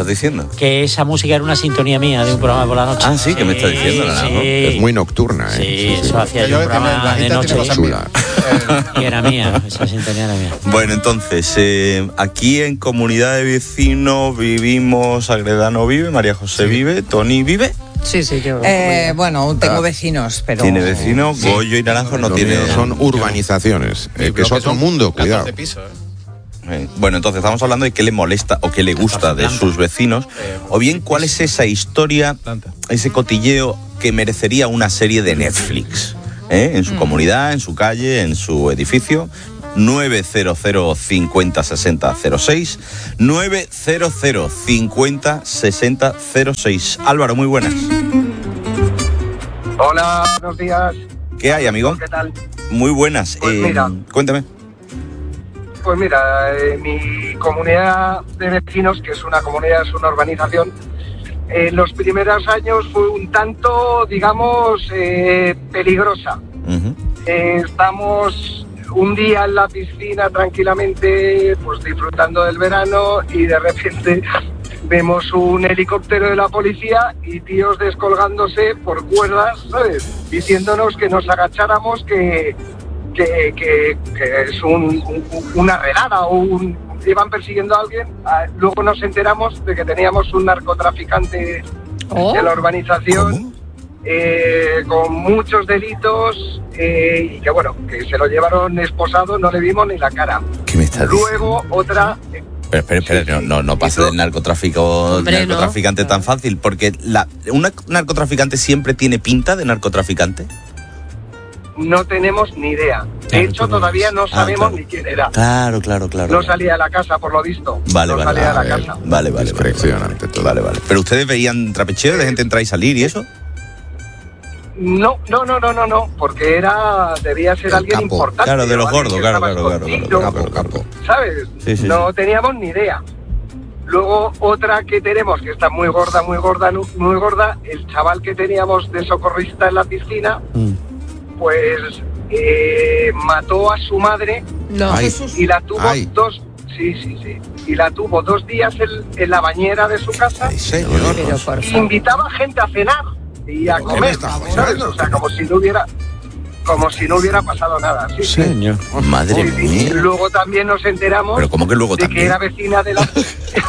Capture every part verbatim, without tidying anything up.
estás diciendo? Que esa música era una sintonía mía de un programa por la noche. Ah, sí, ¿qué me estás diciendo, Naranjo? Sí. Es muy nocturna, ¿eh? Sí, Sí, sí. eso hacía yo un programa de noche. Chula. Y era mía, esa sintonía era mía. Bueno, entonces, eh, aquí en Comunidad de Vecinos vivimos, Agredano vive, María José vive, Tony vive. Sí, sí, yo. Eh, bueno, tengo vecinos, pero... Tiene vecinos, Sí. Goyo y Naranjo no Lo tiene. mío son urbanizaciones, eh, que es otro mundo, cuidado. Pisos, ¿eh? Eh, Bueno, entonces estamos hablando de qué le molesta o qué le gusta de sus vecinos, o bien cuál es esa historia, ese cotilleo que merecería una serie de Netflix, ¿eh? En su Mm. comunidad, en su calle, en su edificio. nueve cero cero cincuenta sesenta cero seis nueve cero cero cincuenta sesenta cero seis. Álvaro, muy buenas. Hola, buenos días. ¿Qué hay, amigo? ¿Qué tal? Muy buenas. Pues Eh, mira. cuéntame. Pues mira, eh, mi comunidad de vecinos, que es una comunidad, es una urbanización, en los primeros años fue un tanto, digamos, eh, peligrosa. Uh-huh. Eh, estamos un día en la piscina tranquilamente, pues disfrutando del verano, y de repente vemos un helicóptero de la policía y tíos descolgándose por cuerdas, ¿sabes? Diciéndonos que nos agacháramos, que, que, que, que es un, un- una redada o un... iban persiguiendo a alguien. Ah, luego nos enteramos de que teníamos un narcotraficante Oh. de la urbanización, eh, con muchos delitos, eh, y que bueno, que se lo llevaron esposado, no le vimos ni la cara. ¿Qué me estás diciendo? Luego otra... Pero, espera, espera, no, no, no pase del narcotráfico, Hombre, no. narcotraficante tan fácil, porque la, ¿un narcotraficante siempre tiene pinta de narcotraficante? No tenemos ni idea. De Claro, hecho, tú no todavía ves. no Ah, sabemos claro. ni quién era. Claro, claro, claro. No salía de la casa, por lo visto. Vale, no vale, salía de la vale. casa. Vale, vale. Discreción vale, ante todo. Vale, vale. Pero ustedes veían trapecheo de gente entrar y salir y eso. No, no, no, no, no, no, porque era, debía ser El alguien capo. importante. Claro, de los o alguien gordos, que claro, estaba claro, claro, escondido, claro, Capo, capo. ¿sabes? Sí, sí, No teníamos ni idea. Luego otra que tenemos, que está muy gorda, muy gorda, nu- muy gorda, el chaval que teníamos de socorrista en la piscina, pues eh, mató a su madre No, Ay. Jesús. y la tuvo Ay. dos, sí, sí, sí, y la tuvo dos días en, en la bañera de su casa. Ay, señor. Pero por Y favor. invitaba gente a cenar y a ¿Pero qué me comer, estás ¿sabes? hablando? O sea, como si no hubiera, como si no hubiera pasado nada. Sí, sí. Señor. Madre Sí, sí. mía. Luego también nos enteramos Pero ¿cómo que luego de que también? era vecina de la sí,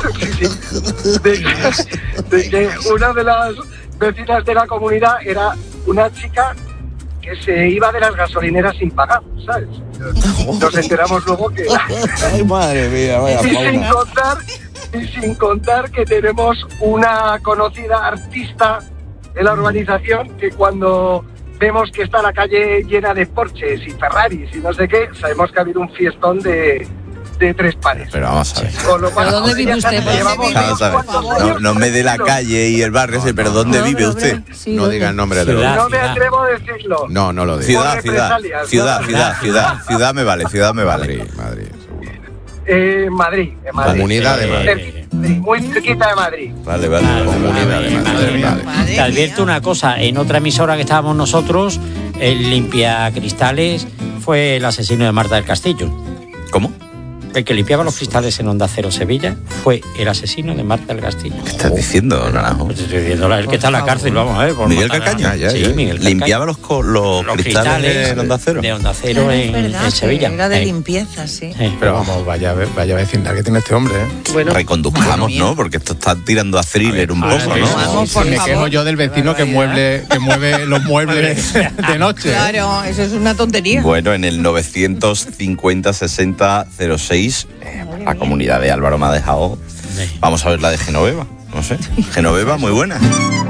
sí. de, que, de que una de las vecinas de la comunidad era una chica que se iba de las gasolineras sin pagar, ¿sabes? Nos enteramos luego que Ay, madre mía, vaya y sin contar y sin contar que tenemos una conocida artista de la urbanización que cuando vemos que está la calle llena de Porsches y Ferraris y no sé qué, sabemos que ha habido un fiestón de, de tres pares. Pero vamos a ver. Con lo cual, ¿Pero dónde vive ya usted? sabes, llevamos Vamos a ver. unos cuantos No, años no me dé la conocidos. calle y el barrio ese, pero ¿dónde No, vive pero, usted? hombre, sí, No ¿dónde? diga el nombre de Ciudad. los... No me atrevo a decirlo. No, no lo diga. Ciudad, Por ciudad, represalias, ciudad, ¿no? ciudad, ciudad, ciudad me vale, ciudad me vale. Madrid, Madrid, seguro. Eh, Madrid, en Madrid. Comunidad de Madrid. Cerquita, muy cerquita de Madrid. Vale, vale. Comunidad de Madrid. Vale. Madre Te advierto mía. una cosa, en otra emisora que estábamos nosotros, el limpiacristales fue el asesino de Marta del Castillo. ¿Cómo? El que limpiaba los cristales en Onda Cero Sevilla fue el asesino de Marta del Castillo. ¿Qué estás diciendo, Naranjo? Pues estoy diciendo, el que está en la cárcel, vamos a ver. por Miguel matar a- Calcaño. Ya, Sí, ya. Miguel Calcaño. Limpiaba los, co- los, Los cristales, de Onda Cero. De Onda Cero Claro, en, es verdad, en Sevilla. que era de Eh, limpieza, sí. eh. Pero vamos, vaya, vaya vecindad que tiene este hombre, ¿eh? Bueno, Reconduzcamos, Madre mía. ¿no? Porque esto está tirando a thriller un A ver, poco, a ver, ¿no? vamos, por me favor. quejo yo del vecino que mueble, que mueve los muebles de noche. ¿eh? Claro, eso es una tontería. Bueno, en el novecientos cincuenta sesenta cero seis, eh, la comunidad de Álvaro me ha dejado. Vamos a ver la de Genoveva. No sé. Genoveva, muy buena.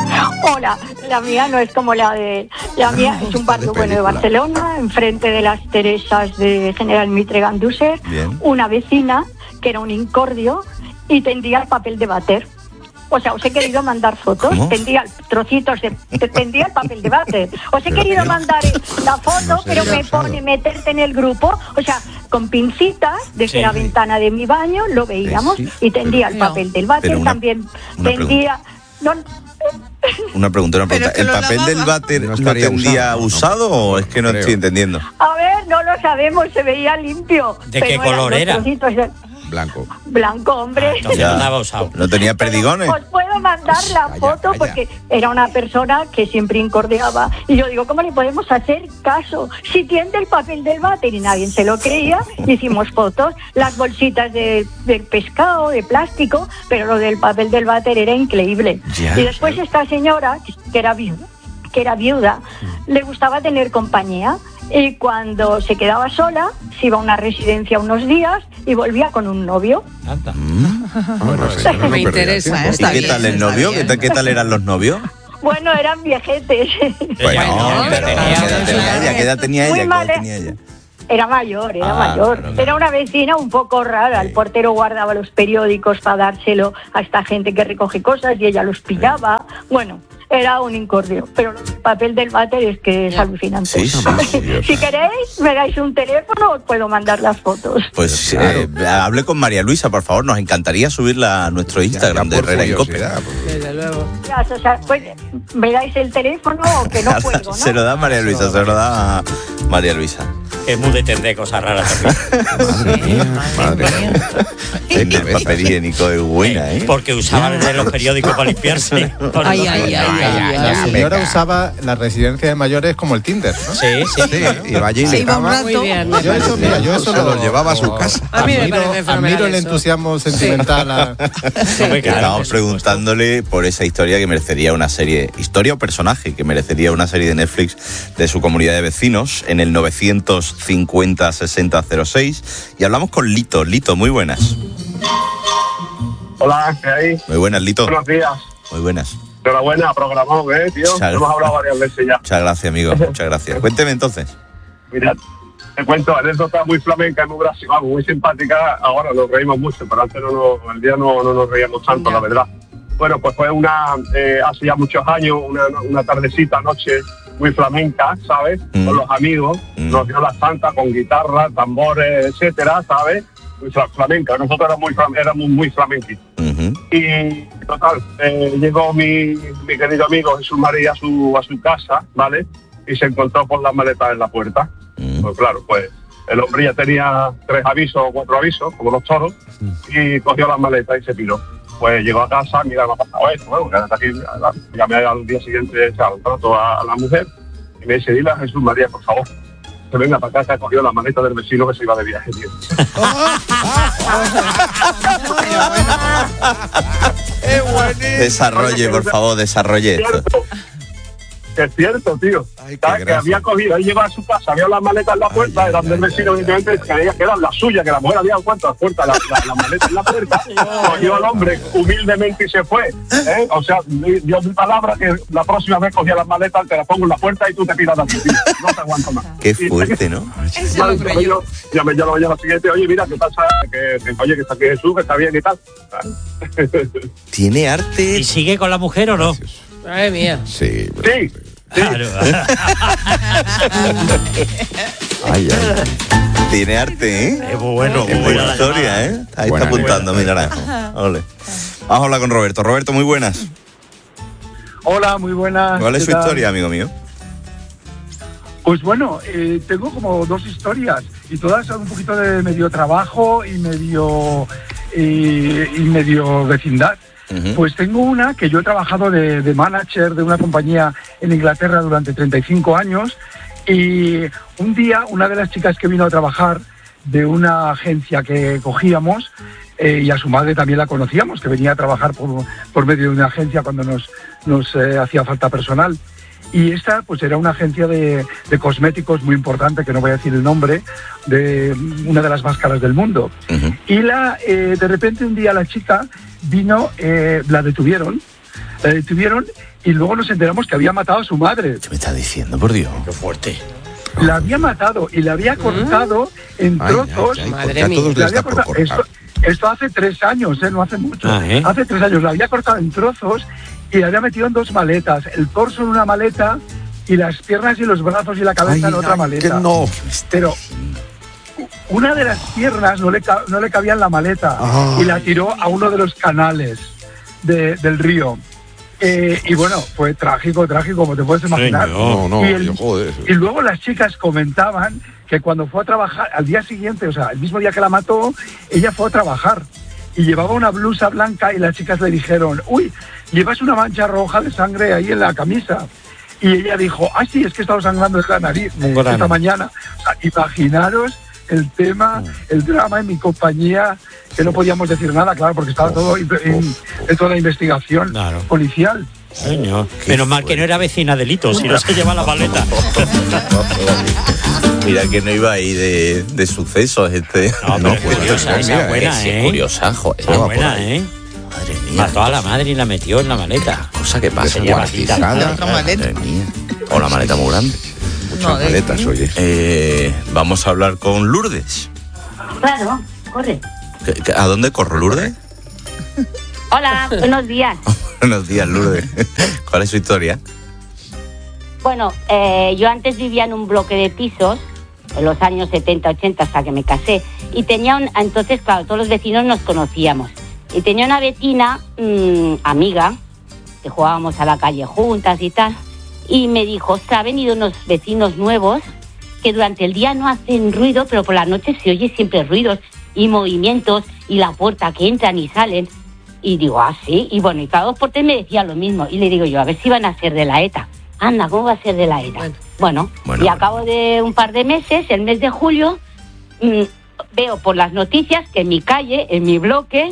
Hola, la mía no es como la de... La mía es un barrio bueno de película. Barcelona, enfrente de las Teresas de General Mitre Gandúser, Bien. una vecina que era un incordio y tendía el papel de váter. O sea, os he querido mandar fotos, ¿Cómo? tendía trocitos de... te- tendía el papel de váter. Os he querido mandar la foto, No sé, pero me pasado. pone meterte en el grupo, o sea, con pincitas desde Sí. la ventana de mi baño, lo veíamos, Sí, y tendía el No. papel del váter, Pero una- también una tendía... No, Una pregunta, una Pero pregunta. es que ¿El lo papel del lavaba. váter No lo estaría tendría usado, usado, ¿no? o es que no Creo. estoy entendiendo? a ver, no lo sabemos, se veía limpio. ¿De pero qué eran color los era? trocitos de- Blanco. Blanco, hombre. Entonces Ya. no andaba usado. No tenía perdigones. Os puedo mandar la Vaya, foto vaya. porque era una persona que siempre incordiaba. Y yo digo, ¿cómo le podemos hacer caso? Si tiende el papel del váter y nadie se lo creía, hicimos fotos, las bolsitas de, de pescado, de plástico, pero lo del papel del váter era increíble. Ya, y después esta señora, que era viuda, que era viuda, le gustaba tener compañía. Y cuando se quedaba sola, se iba a una residencia unos días y volvía con un novio. Anda. Bueno, Me señora, no perdía interesa, tiempo. ¿eh? Está ¿Y qué bien, tal el está novio? bien. ¿Qué tal, qué tal eran los novios? Bueno, eran viejetes. Bueno, pero pero tenía- ¿qué edad tenía ella? ¿Qué edad tenía Muy ella? ¿Qué mal, edad ¿eh? tenía ella? Era mayor, era Ah, mayor. claro, claro. Era una vecina un poco rara. Sí. El portero guardaba los periódicos para dárselo a esta gente que recoge cosas y ella los pillaba. Bueno, era un incordio. Pero el papel del váter es que es alucinante. Sí, sí, sí. Si queréis, me dais un teléfono, os puedo mandar las fotos. Pues Claro. eh, hable con María Luisa, por favor. Nos encantaría subirla a nuestro Instagram Ya, de por Herrera en Cope. curiosidad, por- Desde luego. Ya, o sea, pues, me dais el teléfono o que no cuelgo, ¿no? Se lo da María Luisa, se lo da a María Luisa. Que es muy de tender cosas raras también. Madre mía, madre mía. Qué El cabeza. papel higiénico es buena, ¿eh? Porque usaban de los periódicos para limpiarse. Ay, ay, ay, ay, La Ya, señora venga. usaba la residencia de mayores como el Tinder, ¿no? Sí, sí. Sí, iba allí y Se iba un dejaba- rato. Muy bien. Yo eso, mira, yo eso Se lo llevaba a su casa. A mí me admiro, parece fenomenal admiro el eso. entusiasmo sentimental. a- Hombre, claro, Estamos por preguntándole por esa historia que merecería una serie, historia o personaje que merecería una serie de Netflix de su comunidad de vecinos en el novecientos cincuenta sesenta cero seis. Y hablamos con Lito. Lito, muy buenas. Hola, ¿qué hay? Muy buenas, Lito. Buenos días. Muy buenas. Enhorabuena, programón, ¿eh, tío? Muchas Hemos hablado varias veces ya. Muchas gracias, amigo. Muchas gracias. Cuénteme entonces. Mira, te cuento, anécdota muy flamenca, muy brasileña, vamos, muy simpática. Ahora nos reímos mucho, pero antes no nos, el día no, no nos reíamos tanto, Ya. la verdad. Bueno, pues fue una, eh, hace ya muchos años, una, una tardecita, noche muy flamenca, ¿sabes? Mm. Con los amigos, Mm. nos dio la santa con guitarra, tambores, etcétera, ¿sabes? Muy fla- flamenca, nosotros éramos muy, flam- éramos muy flamenquitos. Ujú. Y total, eh, llegó mi, mi querido amigo Jesús María a su, a su casa, ¿vale? Y se encontró con las maletas en la puerta. Mm. Pues claro, pues el hombre ya tenía tres avisos o cuatro avisos, como los toros, y cogió las maletas y se piró. Pues llegó a casa, mira, me ha pasado esto, bueno, quédate aquí. Llamé al día siguiente, o sea, al trato a, a la mujer, y me dice, dile a Jesús María, por favor, que venga para acá, que ha cogido la maleta del vecino que se iba de viaje, tío. Desarrolle, por favor, desarrolle esto. Cierto. Es cierto, tío. Ay, qué ¿Sabes? Que gracia. había cogido, él llegó a su casa, había las maletas en la puerta, Ay, eran ay, del ay, vecino, ay, evidentemente, ay, creía que eran las suyas, que la mujer había puesto a la puerta la, la, la maleta en la puerta, cogió al hombre humildemente y se fue. ¿eh? O sea, di- dio mi palabra que la próxima vez cogía las maletas, te las pongo en la puerta y tú te tiras de aquí, tío. No te aguanto más. Qué fuerte, ¿no? Eso Ya, lo creo yo. ya me llamo ya la siguiente, oye, mira, ¿qué pasa? Que, que, oye, que está aquí Jesús, que está bien y tal. Tiene arte. ¿Y sigue con la mujer o no? Madre mía. Sí, pero- Sí. Claro. Ay, ay. Tiene arte, ¿eh? Es muy bueno, muy Es buena buena la historia, llamada. ¿eh? Ahí Buena, está apuntando, mi naranjo. Ole. Vamos a hablar con Roberto. Roberto, muy buenas. Hola, muy buenas. ¿Cuál es ¿qué su tal? historia, amigo mío? Pues bueno, eh, tengo como dos historias y todas son un poquito de medio trabajo y medio eh, y medio vecindad. Ujú. Pues tengo una que yo he trabajado de, de manager de una compañía en Inglaterra durante treinta y cinco años y un día una de las chicas que vino a trabajar de una agencia que cogíamos eh, y a su madre también la conocíamos, que venía a trabajar por, por medio de una agencia cuando nos, nos eh, hacía falta personal. Y esta pues era una agencia de, de cosméticos muy importante, que no voy a decir el nombre, de una de las más caras del mundo. Ujú. Y la, eh, de repente un día la chica vino, eh, la detuvieron, la detuvieron y luego nos enteramos que había matado a su madre. ¿Qué me está diciendo, por Dios? Qué fuerte. La había matado y la había cortado en Ay, trozos. ay, ay, Madre porque a mía. todos La les había da por cortado- cortar. esto, esto hace tres años, ¿eh? No hace mucho. Ah, ¿eh? Hace tres años la había cortado en trozos y la había metido en dos maletas. El torso en una maleta y las piernas y los brazos y la cabeza Ay, en otra ay, maleta. que no. Pero una de las piernas no le, ca- no le cabía en la maleta Ay. y la tiró a uno de los canales de- del río. Eh, y bueno, fue trágico, trágico, como te puedes imaginar. No, no, y, el- yo, joder. y luego las chicas comentaban que cuando fue a trabajar, al día siguiente, o sea, el mismo día que la mató, ella fue a trabajar y llevaba una blusa blanca y las chicas le dijeron, uy, llevas una mancha roja de sangre ahí en la camisa. Y ella dijo, ah, sí, es que estaba sangrando desde la nariz esta mañana. O sea, imaginaros el tema, el drama en mi compañía, que no podíamos decir nada, claro, porque estaba todo en, en, en toda la investigación Claro. policial. Señor. Menos mal que no era vecina de Lito, si no se lleva la maleta. Mira que no iba ahí de, de sucesos este. No, pero es pues, curiosa, mira, esa mira, buena, Sí, ¿eh? curiosa, joder. Esa buena, ¿eh? Madre mía. Mató a la madre y la metió en la maleta. Cosa que pasa. Descuartizada. La otra maleta. Madre mía. O la maleta muy grande. No, Muchas de- maletas, oye. Eh, vamos a hablar con Lourdes. Claro, corre. ¿Qué- qué- ¿A dónde corro, Lourdes? Hola, buenos días. Buenos días, Lourdes. ¿Cuál es su historia? Bueno, eh, yo antes vivía en un bloque de pisos, en los años setenta, ochenta, hasta que me casé. Y tenía un, entonces, claro, todos los vecinos nos conocíamos. Y tenía una vecina, mmm, amiga, que jugábamos a la calle juntas y tal. Y me dijo, ostras, ha venido unos vecinos nuevos que durante el día no hacen ruido, pero por la noche se oye siempre ruidos y movimientos y la puerta que entran y salen. Y digo, ah, sí. Y bueno, y cada dos por tres me decía lo mismo. Y le digo yo, a ver si van a ser de la ETA. Anda, ¿cómo va a ser de la ETA? Bueno, bueno, Bueno, y bueno. a cabo de un par de meses, el mes de julio, mmm, veo por las noticias que en mi calle, en mi bloque,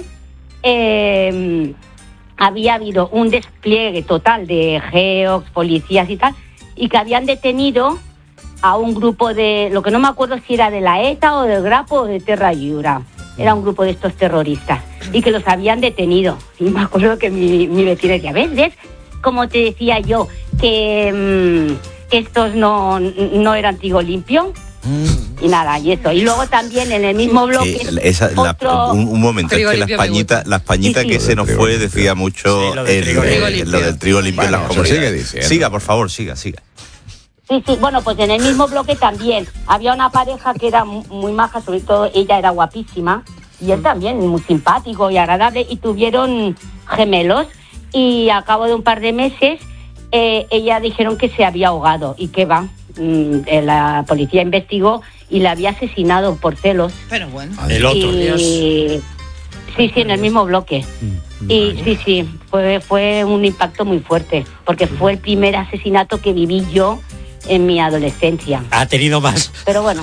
eh, había habido un despliegue total de geox, policías y tal, y que habían detenido a un grupo de, lo que no me acuerdo si era de la ETA o del Grapo o de Terra Lliure. Era un grupo de estos terroristas y que los habían detenido. Y me acuerdo que mi, mi vecina decía, ¿ves? ¿Ves? Como te decía yo, que, mmm, que estos no, no eran trigo limpio. Y nada, y eso. Y luego también en el mismo bloque... Eh, esa- la- otro- un, un momento, es Trigo que las limpio me pañitas, gusta. las pañitas Sí, sí. que se nos fue decía mucho Sí, lo del el- trigo el- limpio. lo del trigo limpio en Bueno, las se comunidades. sigue diciendo. Siga, por favor, siga, siga. Sí, sí, bueno, pues en el mismo bloque también había una pareja que era mu- muy maja, sobre todo ella era guapísima y él también muy simpático y agradable, y tuvieron gemelos, y a cabo de un par de meses eh, ella dijeron que se había ahogado, y que va, mm, eh, la policía investigó y la había asesinado por celos. Pero bueno. El otro. Y... Sí, sí, en el mismo bloque. Y sí, sí, fue, fue un impacto muy fuerte, porque fue el primer asesinato que viví yo en mi adolescencia. Ha tenido más. Pero bueno,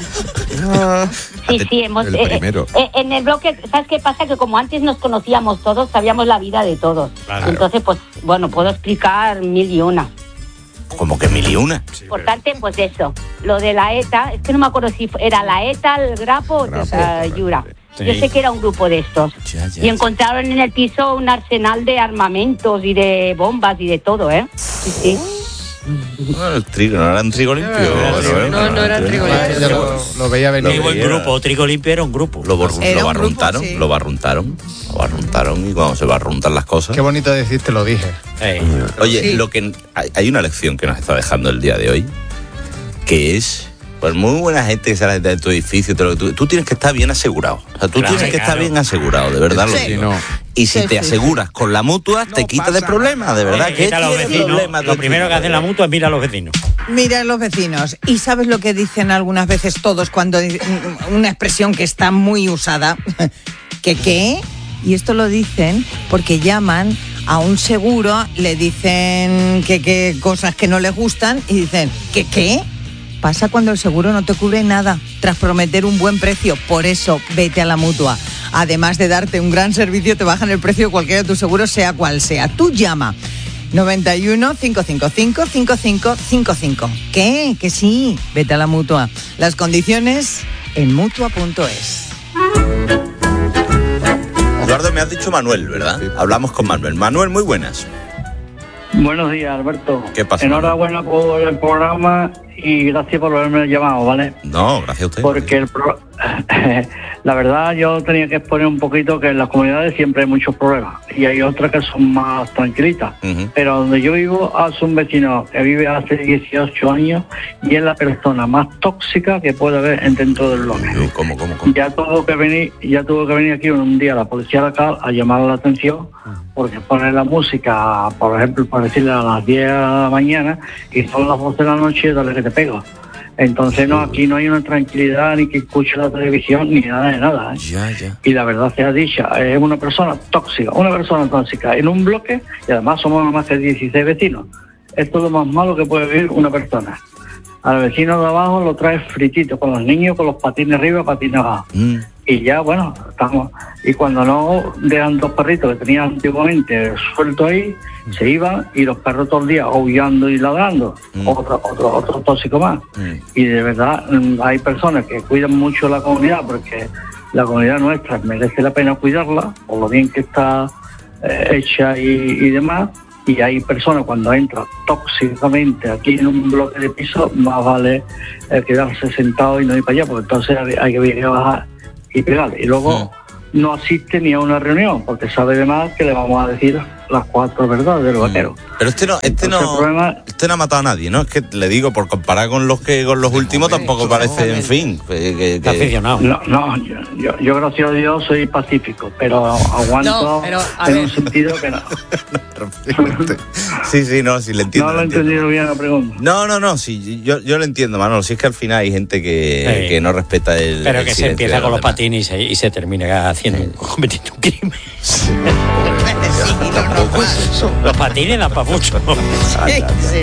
sí, sí, hemos... El eh, primero. eh, en el bloque, ¿sabes qué pasa? Que como antes nos conocíamos todos, sabíamos la vida de todos. Claro. Entonces, pues, bueno, puedo explicar mil y una. Como que mil y una. Importante, pues eso, lo de la ETA, es que no me acuerdo si era la ETA, el Grapo o Grapo, Terra Lliure. Sí. Yo sé que era un grupo de estos. Ya, ya, Y ya. encontraron en el piso un arsenal de armamentos y de bombas y de todo, ¿eh? Sí, sí. Bueno, el trigo, no eran trigo limpio. No, no, no eran trigo limpio. Ya lo, lo veía Qué venir. buen veía. grupo. Trigo limpio era un grupo. Lo, borru- Era lo un grupo, barruntaron, sí. lo barruntaron, lo barruntaron, y cuando se barruntan las cosas. Qué bonito decir, te lo dije. Eh, Oye, Sí. lo que hay, hay una lección que nos está dejando el día de hoy, que es, pues muy buena gente que sale de tu edificio, te lo- tú, tú tienes que estar bien asegurado. O sea, tú Claro, tienes que estar claro. bien asegurado, de verdad lo Sí. digo. Si no, Y si Sí, te sí, aseguras con la mutua, te No quita pasa de problemas, de verdad. eh, ¿Qué quita a los tiene vecinos. problema Lo tu primero chico? que hacen la mutua es mirar a los vecinos. Mira los vecinos. ¿Y sabes lo que dicen algunas veces todos cuando di- una expresión que está muy usada? ¿Que qué? Y esto lo dicen porque llaman a un seguro, le dicen que qué cosas que no les gustan y dicen, ¿que qué? Pasa cuando el seguro no te cubre nada, tras prometer un buen precio. Por eso, vete a la Mutua. Además de darte un gran servicio, te bajan el precio de cualquiera de tus seguros, sea cual sea. Tú llama. noventa y uno, cinco cinco cinco, cinco cinco cinco cinco. ¿Qué? Que sí, vete a la Mutua. Las condiciones en mutua punto es. Eduardo, me has dicho Manuel, ¿verdad? Hablamos con Manuel. Manuel, muy buenas. Buenos días, Alberto. ¿Qué pasa, Enhorabuena por el programa y gracias por haberme llamado, ¿vale? No, gracias a usted. Porque el, pro- La verdad, yo tenía que exponer un poquito que en las comunidades siempre hay muchos problemas y hay otras que son más tranquilitas. Uh-huh. Pero donde yo vivo, hace un vecino que vive hace dieciocho años y es la persona más tóxica que puede haber dentro del bloque. ¿Cómo, cómo, cómo? Ya tuvo que venir, ya tuvo que venir aquí un día la policía local a llamar la atención porque pone la música, por ejemplo, por decirle a las diez de la mañana y son las doce de la noche, dale que te pego. Entonces no, aquí no hay una tranquilidad ni que escuche la televisión ni nada de nada, ¿eh? Ya, ya. Y la verdad sea dicha, es una persona tóxica, una persona tóxica en un bloque y además somos más que dieciséis vecinos. Esto es lo más malo que puede vivir una persona. Al vecino de abajo lo trae fritito con los niños, con los patines arriba, patines abajo. Mm. Y ya, bueno, estamos. Y cuando no dejan dos perritos que tenían antiguamente sueltos ahí, mm. se iban y los perros todo el día aullando y ladrando. Mm. Otro, otro, otro tóxico más. Mm. Y de verdad hay personas que cuidan mucho la comunidad porque la comunidad nuestra merece la pena cuidarla, por lo bien que está eh, hecha y, y demás. Y hay personas cuando entran tóxicamente aquí en un bloque de piso, más vale eh, quedarse sentado y no ir para allá, porque entonces hay, hay que venir a bajar y pegarle. Y luego mm. no asiste ni a una reunión, porque sabe de más que le vamos a decir las cuatro verdades del vaquero. Pero este no, este entonces, no, problema... este no ha matado a nadie, ¿no? Es que le digo, por comparar con los que con los últimos, tampoco parece, en fin, que, que, que... aficionado. No, no, yo, yo, yo gracias a Dios soy pacífico, pero aguanto no, pero, en ver. un sentido que no. Sí, sí, no, sí le entiendo. No lo he entendido bien la pregunta. No, no, no, sí, yo, yo lo entiendo, Manolo. Si es que al final hay gente que, sí. que no respeta el. Pero el que se empieza con los patines y se, y se termina haciendo, sí. cometiendo un crimen. Sí. Tampoco es eso. Los patines dan para mucho. Sí, sí.